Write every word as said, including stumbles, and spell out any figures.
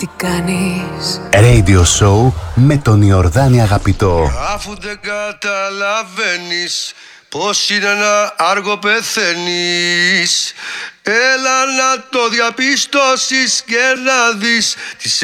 Τι κάνεις? Radio Show με τον Ιορδάνη Αγαπητό. Αφού δεν καταλαβαίνεις πως είναι να άργο πεθαίνεις, έλα να το διαπιστώσεις και να δεις τις